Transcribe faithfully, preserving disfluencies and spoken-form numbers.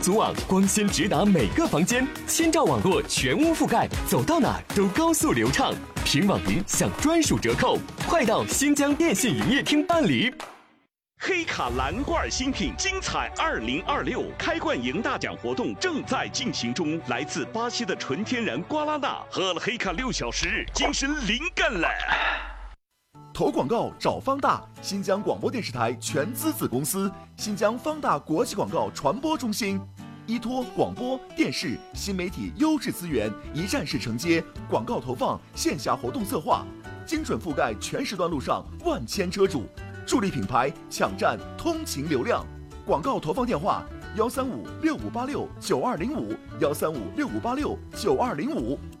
组网，光纤直达每个房间，千兆网络全屋覆盖，走到哪都高速流畅。凭网银享专属折扣，快到新疆电信营业厅办理。 黑卡蓝罐新品精彩二零二六开罐赢大奖活动正在进行中，来自巴西的纯天然瓜拉纳，喝了黑卡六小时，精神灵感了。 投广告找方大，新疆广播电视台全资子公司，新疆方大国际广告传播中心，依托广播电视新媒体优质资源，一站式承接广告投放、线下活动策划，精准覆盖全时段路上万千车主。助力品牌抢占通勤流量，广告投放电话：幺三五六五八六九二零五，幺三五六五八六九二零五。